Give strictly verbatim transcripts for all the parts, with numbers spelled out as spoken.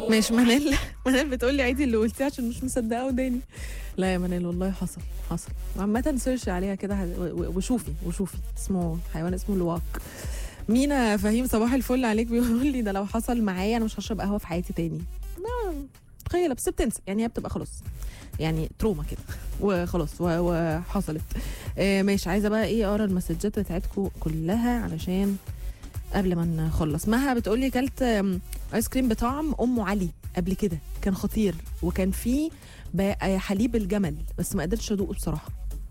ماشي. منال منال بتقول لي عيدي اللي قلتيه عشان مش مصدقه وداني. لا يا منال والله حصل حصل. عامة سيرش عليها كده وشوفي وشوفي اسمه حيوان اسمه الواق. مينا فهيم صباح الفل عليك، بيقول لي ده لو حصل معايا انا مش هشرب قهوه في حياتي تاني. تخيل بس بتنسى يعني، هي بتبقى خلاص يعني تروما كده وخلاص وحصلت. آه ماشي. عايزه بقى ايه اقرا المسجات بتاعتكم كلها علشان قبل ما نخلص. مها بتقول لي كلت ايس كريم بطعم ام علي قبل كده، كان خطير وكان فيه حليب الجمل بس ما قدرتش ادوقه بصراحه.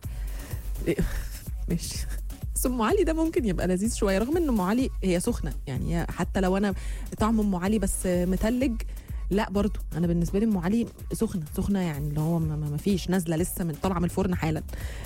ماشي. بس ام علي ده ممكن يبقى لذيذ شويه، رغم ان ام علي هي سخنه يعني، حتى لو انا طعم ام علي بس متلج لا برضو انا بالنسبه لي ام علي سخنه سخنه يعني، اللي هو ما فيش نازله لسه من طالعه من الفرن حالا.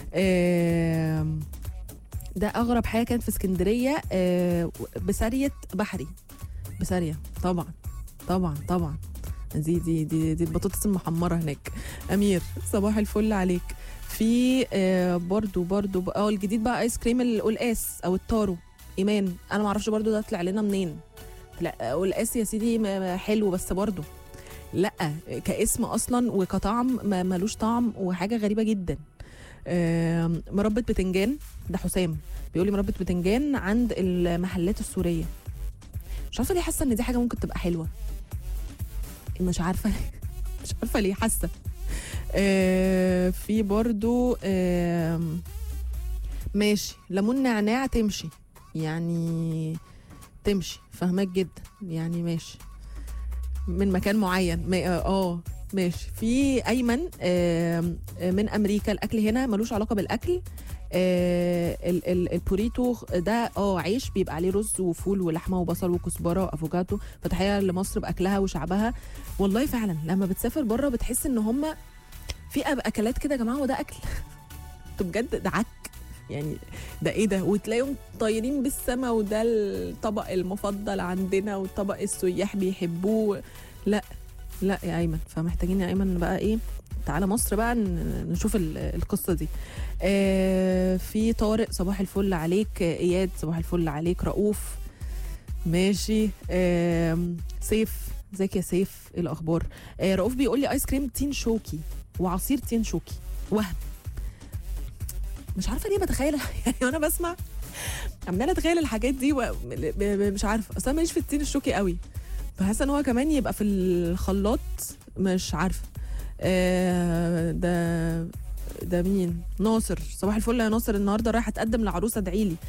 ده اغرب حاجه كانت في اسكندريه، بساريه بحري. بساريه طبعا طبعا طبعا، دي دي دي, دي البطاطس المحمره هناك. امير صباح الفل عليك. في آه برضو برضو اه الجديد بقى ايس كريم القلقاس او التارو. ايمان انا ما اعرفش برضو ده طلع لنا منين. لا قلقاس يا سيدي حلو بس برضو لا كاسم اصلا وكطعم ملوش طعم وحاجه غريبه جدا. آه مربى بتنجان، ده حسام بيقول لي مربى بتنجان عند المحلات السوريه. مش عارفه ليه حاسه ان دي حاجه ممكن تبقى حلوه، مش عارفه مش عارفه ليه حاسه. آه في برضو آه ماشي ليمون نعناع تمشي يعني، تمشي فهمك جدا يعني. ماشي من مكان معين اه ماشي. في ايمن آه من امريكا، الاكل هنا ملوش علاقه بالاكل. آه البوريتو ده اه عيش بيبقى عليه رز وفول ولحمه وبصل وكزبره وافوكادو، فتحيه لمصر باكلها وشعبها. والله فعلا لما بتسافر بره بتحس ان هم في اكلات كده يا جماعه، وده اكل انتوا بجد ده عك يعني، ده ايه ده، وتلاقيهم طايرين بالسما وده الطبق المفضل عندنا والطبق السياح بيحبوه. لا لا يا ايمن، فمحتاجين يا ايمن بقى ايه، تعالى مصر بقى نشوف القصه دي. آه في طارق صباح الفل عليك، اياد صباح الفل عليك، رؤوف ماشي. آه سيف ازيك يا سيف، ايه الاخبار؟ آه رؤوف بيقول لي ايس كريم تين شوكي وعصير تين شوكي وهم. مش عارفه ليه بتخيل يعني وانا بسمع عماله اتخيل الحاجات دي ومش عارفه اصلا ماليش في التين الشوكي قوي، فحاسه ان هو كمان يبقى في الخلاط مش عارفه. آه ده ده مين؟ ناصر صباح الفل يا ناصر، النهارده رايحه اتقدم لعروسه ادعيلي.